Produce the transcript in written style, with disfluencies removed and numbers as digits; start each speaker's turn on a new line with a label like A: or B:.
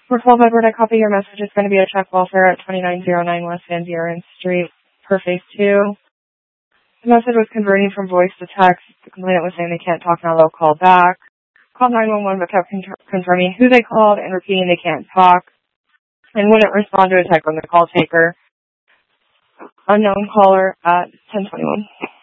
A: For 12 Edward, I copy your message. It's going to be a check welfare at 2909 West Van Buren Street, per phase 2. The message was converting from voice to text. The complainant was saying they can't talk now, they'll call back. Called 911 but kept confirming who they called and repeating they can't talk and wouldn't respond to a text from the call taker. Unknown caller at 10:21.